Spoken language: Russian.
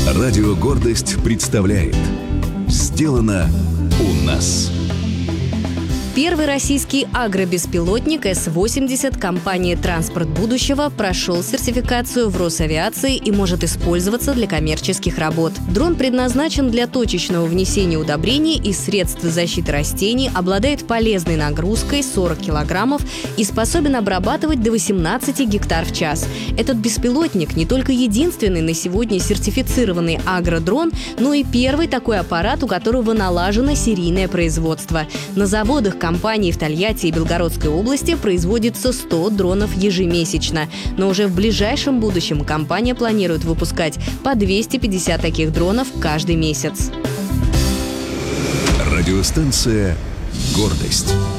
Радио «Гордость» представляет «Сделано у нас». Первый российский агробеспилотник С-80 компании «Транспорт будущего» прошел сертификацию в Росавиации и может использоваться для коммерческих работ. Дрон предназначен для точечного внесения удобрений и средств защиты растений, обладает полезной нагрузкой 40 килограммов и способен обрабатывать до 18 гектар в час. Этот беспилотник не только единственный на сегодня сертифицированный агродрон, но и первый такой аппарат, у которого налажено серийное производство. На заводах компании в Тольятти и Белгородской области производится 100 дронов ежемесячно. Но уже в ближайшем будущем компания планирует выпускать по 250 таких дронов каждый месяц. Радиостанция «Гордость».